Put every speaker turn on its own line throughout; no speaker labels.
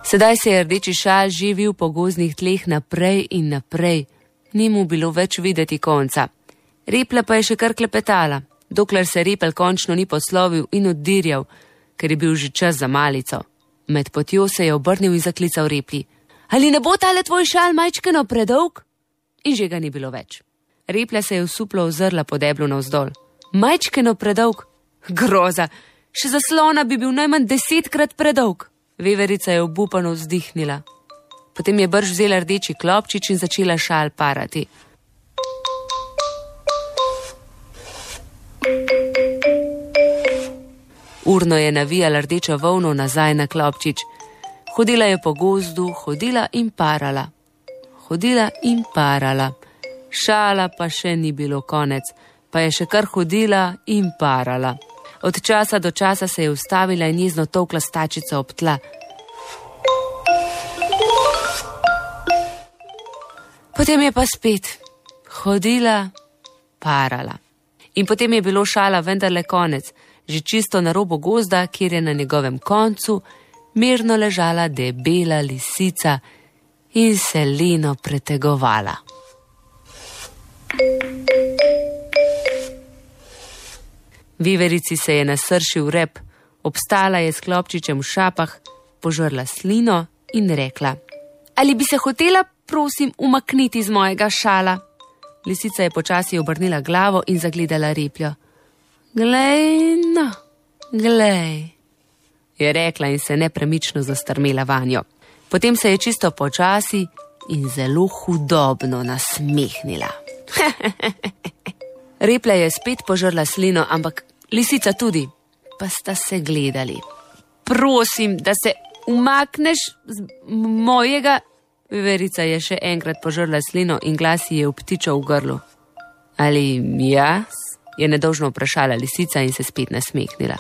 Sedaj se je rdeči šal živil po gozdnih tleh naprej in naprej. Ni mu bilo več videti konca. Replja pa je še kar klepetala, dokler se repelj končno ni poslovil in oddirjal, ker je bil že čas za malico. Med potjo se je obrnil in zaklical replji: Ali ne bo tale tvoj šal majčkeno predolg? In že ga ni bilo več. Replja se je osuplo ozrla po deblu navzdol. Majčkeno predolg? Groza! Še za slona bi bil najmanj 10-krat predolg. Veverica je obupano vzdihnila. Potem je brž vzela rdeči klobčič in začela šal parati. Urno je navijala rdečo volno nazaj na klobčič. Hodila je po gozdu, hodila in parala. Hodila in parala. Šala pa še ni bilo konec, pa je še kar hodila in parala. Od časa do časa se je ustavila in jezno tolkla stačico ob tla. Potem je pa spet hodila, parala. In potem je bilo šala vendarle konec, že čisto na robu gozda, kjer je na njegovem koncu mirno ležala debela lisica in se leno pretegovala. Veverici se je nasršil rep, obstala je s klobčičem v šapah, požrla slino in rekla: Ali bi se hotela, prosim, umakniti z mojega šala? Lisica je počasi obrnila glavo in zagledala repljo. Glej, no, glej, je rekla in se nepremično zastrmela vanjo. Potem se je čisto počasi in zelo hudobno nasmehnila. Replja je spet požrla slino, ampak lisica tudi, pa sta se gledali. Prosim, da se umakneš z mojega... Veverica je še enkrat požrla slino in glas ji je obtičal v grlu. Ali jaz? Je nedolžno vprašala lisica in se spet nasmehnila.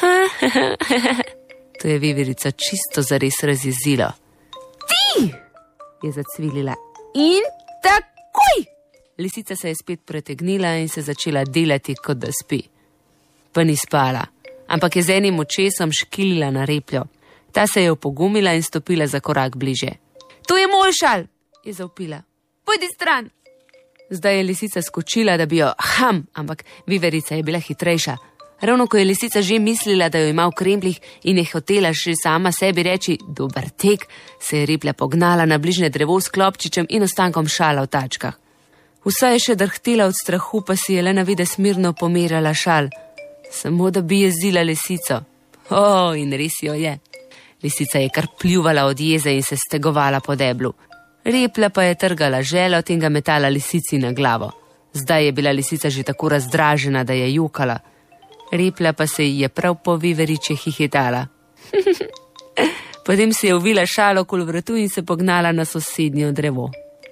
To je Veverica čisto zares razjezilo. Ti! Je zacvilila. In takoj! Lisica se je spet pretegnila in se začela delati, kot da spi. Pa ni spala, ampak je z enim očesom škilila na repljo. Ta se je opogumila in stopila za korak bliže. To je moj šal, je zavpila. Pojdi stran. Zdaj je lisica skočila, da bi jo ampak Veverica je bila hitrejša. Ravno ko je lisica že mislila, da jo ima v kremplih in je hotela še sama sebi reči dober tek, se je replja pognala na bližnje drevo s klobčičem in ostankom šala v tačkah. Vsa je še drhtela od strahu, pa si je le na videz mirno pomerjala šal. Samo da bi jezila lisico. In res jo je. Lisica je kar pljuvala od jeze in se stegovala po deblu. Replja pa je trgala želod in ga metala lisici na glavo. Zdaj je bila lisica že tako razdražena, da je jokala. Replja pa se ji je prav po Veveriči hihitala. Potem si je ovila šal okoli vratu in se pognala na sosednjo drevo.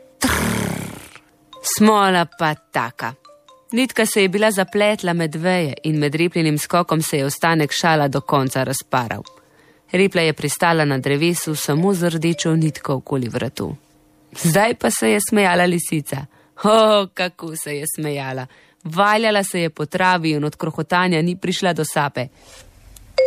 Smola pa taka. Nitka se je bila zapletla med veje in med repljenim skokom se je ostanek šala do konca razparal. Replja je pristala na drevesu samo z rdečo nitko okoli vratu. Zdaj pa se je smejala lisica. Kako se je smejala. Valjala se je po travi in od krohotanja ni prišla do sape.